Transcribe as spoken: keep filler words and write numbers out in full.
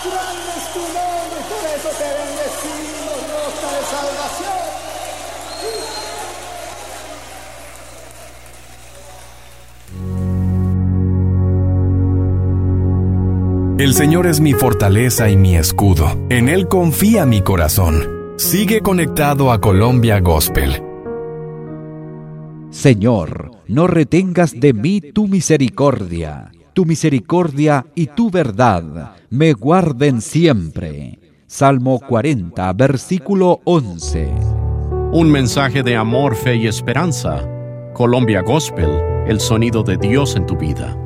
Grande es tu nombre, por eso te bendecimos, roca de salvación. El Señor es mi fortaleza y mi escudo. En Él confía mi corazón. Sigue conectado a Colombia Gospel. Señor, no retengas de mí tu misericordia. Tu misericordia y tu verdad me guarden siempre. Salmo cuarenta, versículo once. Un mensaje de amor, fe y esperanza. Colombia Gospel, el sonido de Dios en tu vida.